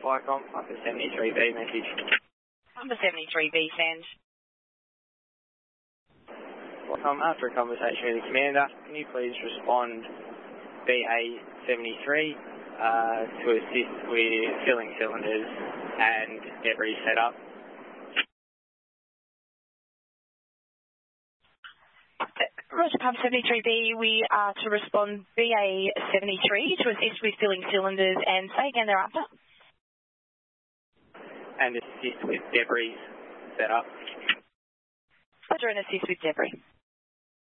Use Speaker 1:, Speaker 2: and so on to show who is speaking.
Speaker 1: Flycom, up to 73B message.
Speaker 2: Number 73B, send.
Speaker 1: Flycom, after a conversation with the commander, can you please respond BA-73 to assist with filling cylinders and debris setup?
Speaker 2: Roger, Pub 73B, we are to respond BA-73 to assist with filling cylinders and say again thereafter.
Speaker 1: And assist with debris setup.
Speaker 2: Roger, and assist with debris.